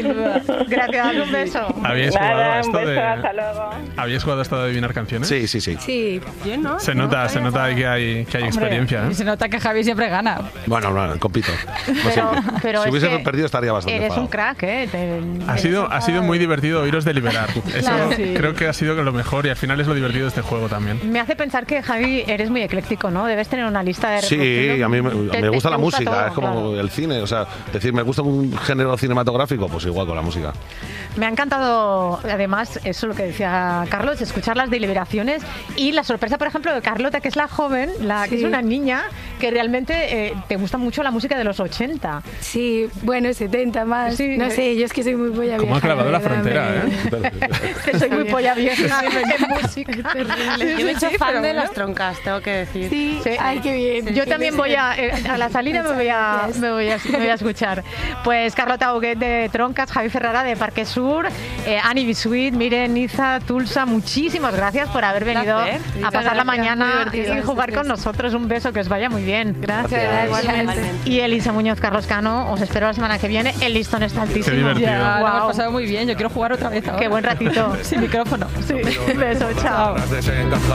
Gracias, un beso. ¿Habíais jugado a Nada, un esto beso, hasta luego. ¿Habíais jugado a esto de adivinar canciones? Sí. Sí, yo no. Se nota que hay experiencia, Y ¿eh? se nota que Javi siempre gana. Bueno, compito. Pero Si es hubiese que perdido estaría bastante eres enfadado. un crack, ¿eh? Ha sido muy divertido oíros deliberar. Eso Claro, sí. creo que ha sido lo mejor y al final es lo divertido de este juego también. Me hace pensar que, Javi, eres muy ecléctico, ¿no? Debes tener una lista de Sí, reproducción. a mí me gusta la música, todo, es como claro. el cine, o sea, decir, me gusta un género cinematográfico, pues igual con la música. Me ha encantado, además, eso es lo que decía Carlos, escuchar las deliberaciones y la sorpresa, por ejemplo, de Carlota, que es la joven, que es una niña, que realmente te gusta mucho la música de los 80. Sí, bueno, 70 más. Sí. No sé, yo es que soy muy polla vieja. ¿Cómo ha clavado la frontera, Que soy muy polla vieja en música. Terrible. Yo me he hecho fan de las troncas, tengo que decir. Sí, Sí. ay, qué bien. Yo también voy a la salida me voy a escuchar. Pues Carlota Huguet de Troncas, Javi Ferrara de Parque Sur, Annie Bisuit, Miren, Niza, Tulsa, muchísimas gracias por haber venido a pasar la mañana y jugar con nosotros. Un beso, que os vaya muy bien. Gracias, igualmente. Y Elisa Muñoz, Carlos Cano, os espero la semana que viene. El listón está altísimo. Qué divertido. Ya, lo Guau. hemos pasado muy bien. Yo quiero jugar otra vez ahora. Qué buen ratito. Sin micrófono. Sí. Beso, chao. Gracias, encantado.